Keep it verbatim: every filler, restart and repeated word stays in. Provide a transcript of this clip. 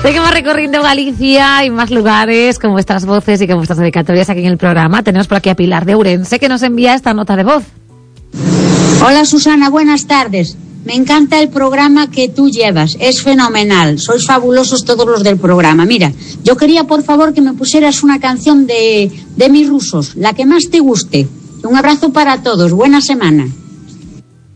Seguimos recorriendo Galicia y más lugares con vuestras voces y con vuestras dedicatorias aquí en el programa. Tenemos por aquí a Pilar de Ourense que nos envía esta nota de voz. Hola Susana, buenas tardes. Me encanta el programa que tú llevas, es fenomenal, sois fabulosos todos los del programa. Mira, yo quería por favor que me pusieras una canción de, de Mis Rusos, la que más te guste. Un abrazo para todos, buena semana.